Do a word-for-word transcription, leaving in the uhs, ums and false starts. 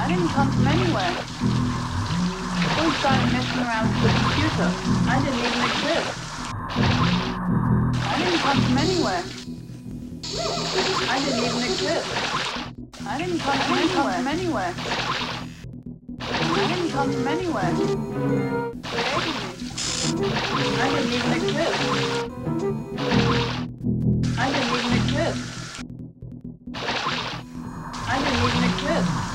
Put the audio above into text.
I didn't come from anywhere. We started messing around with the computer. I didn't even exist. I didn't come from anywhere. I didn't even exist. I didn't come from anywhere. From anywhere. I didn't come from anywhere. I didn't even exist. I didn't even exist. I didn't even exist.